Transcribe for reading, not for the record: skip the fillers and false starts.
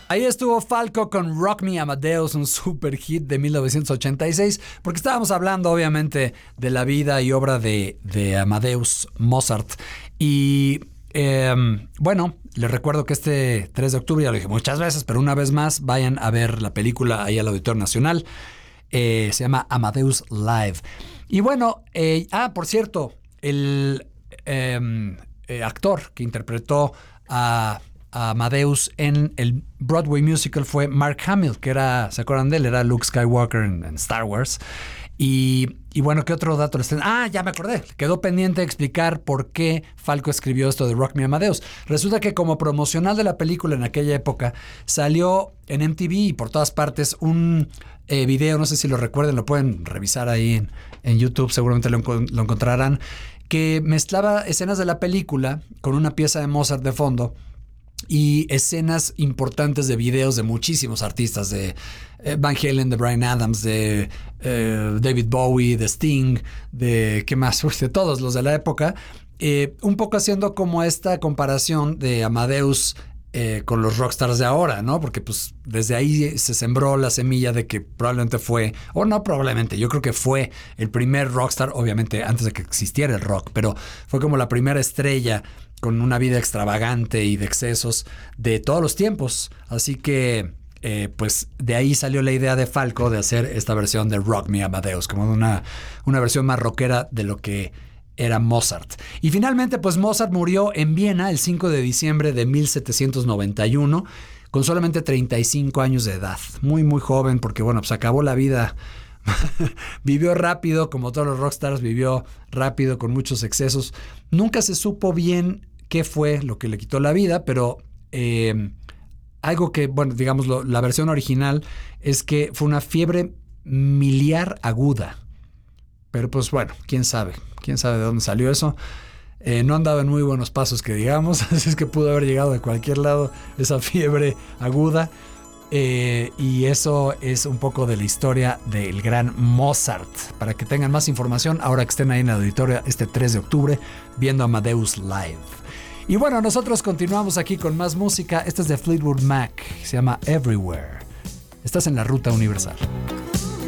Ahí estuvo Falco con Rock Me Amadeus, un super hit de 1986, porque estábamos hablando obviamente de la vida y obra de Amadeus Mozart. Y bueno, les recuerdo que este 3 de octubre, ya lo dije muchas veces, pero una vez más, vayan a ver la película ahí al Auditorio Nacional. Se llama Amadeus Live. Y bueno, por cierto, el actor que interpretó a Amadeus en el Broadway musical fue Mark Hamill, que era, ¿se acuerdan de él? Era Luke Skywalker en Star Wars. Y bueno, ¿qué otro dato les tengo? Ya me acordé. Quedó pendiente de explicar por qué Falco escribió esto de Rock Me Amadeus. Resulta que como promocional de la película en aquella época, salió en MTV y por todas partes un video, no sé si lo recuerden, lo pueden revisar ahí en YouTube, seguramente lo encontrarán, que mezclaba escenas de la película con una pieza de Mozart de fondo y escenas importantes de videos de muchísimos artistas, de Van Halen, de Bryan Adams, de David Bowie, de Sting, de ¿qué más? De todos los de la época, un poco haciendo como esta comparación de Amadeus con los rockstars de ahora, ¿no? Porque pues desde ahí se sembró la semilla de que probablemente fue, o no probablemente, yo creo que fue el primer rockstar, obviamente antes de que existiera el rock, pero fue como la primera estrella con una vida extravagante y de excesos de todos los tiempos. Así que pues de ahí salió la idea de Falco de hacer esta versión de Rock Me Amadeus, como una versión más rockera de lo que era Mozart. Y finalmente, pues Mozart murió en Viena el 5 de diciembre de 1791, con solamente 35 años de edad. Muy, muy joven, porque bueno, pues acabó la vida. Vivió rápido, como todos los rockstars, vivió rápido, con muchos excesos. Nunca se supo bien qué fue lo que le quitó la vida, pero algo que, bueno, digamos, la versión original es que fue una fiebre miliar aguda. Pero pues bueno, quién sabe de dónde salió eso. No andaba en muy buenos pasos, que digamos, así es que pudo haber llegado de cualquier lado esa fiebre aguda. Y eso es un poco de la historia del gran Mozart. Para que tengan más información, ahora que estén ahí en el auditorio este 3 de octubre, viendo Amadeus Live. Y bueno, nosotros continuamos aquí con más música. Esta es de Fleetwood Mac, se llama Everywhere. Estás en la ruta universal.